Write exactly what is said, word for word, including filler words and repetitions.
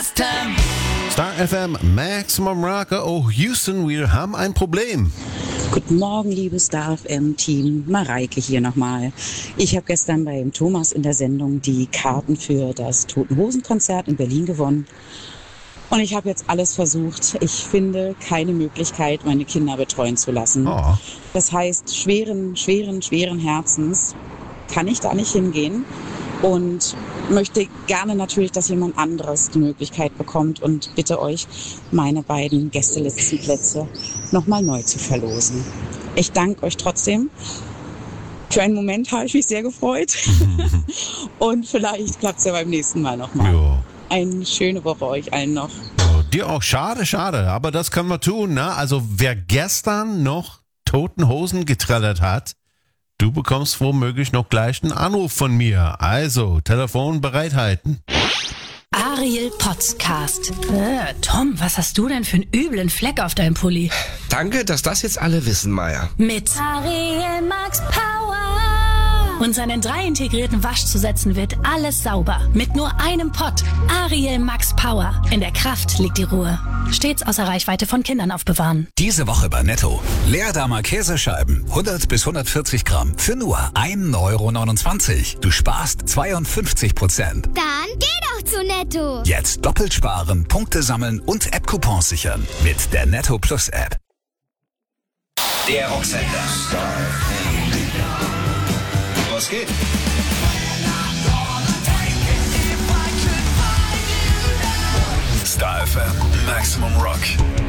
last time. Star F M, Maximum Rocker. Oh, Houston, wir haben ein Problem. Guten Morgen, liebes Star F M-Team. Mareike hier nochmal. Ich habe gestern beim Thomas in der Sendung die Karten für das Toten-Hosen-Konzert in Berlin gewonnen. Und ich habe jetzt alles versucht. Ich finde keine Möglichkeit, meine Kinder betreuen zu lassen. Oh. Das heißt, schweren, schweren, schweren Herzens kann ich da nicht hingehen. Und möchte gerne natürlich, dass jemand anderes die Möglichkeit bekommt und bitte euch, meine beiden Gästelistenplätze nochmal neu zu verlosen. Ich danke euch trotzdem. Für einen Moment habe ich mich sehr gefreut. Und vielleicht klappt es ja beim nächsten Mal nochmal. Jo. Eine schöne Woche euch allen noch. Oh, dir auch. Schade, schade. Aber das können wir tun, ne? Also wer gestern noch Toten Hosen getrellert hat, du bekommst womöglich noch gleich einen Anruf von mir. Also, Telefon bereithalten. Ariel Podcast. Äh, Tom, was hast du denn für einen üblen Fleck auf deinem Pulli? Danke, dass das jetzt alle wissen, Maya. Mit Ariel Max Power. und seinen drei integrierten Waschzusätzen wird alles sauber. Mit nur einem Pott. Ariel Max Power. In der Kraft liegt die Ruhe. Stets außer Reichweite von Kindern aufbewahren. Diese Woche bei Netto. Leerdammer Käsescheiben. hundert bis hundertvierzig Gramm. Für nur ein Euro neunundzwanzig. Du sparst zweiundfünfzig Prozent. Dann geh doch zu Netto. Jetzt doppelt sparen, Punkte sammeln und App-Coupons sichern. Mit der Netto Plus App. Der Rocksender. Was geht? Star F M Maximum Rock.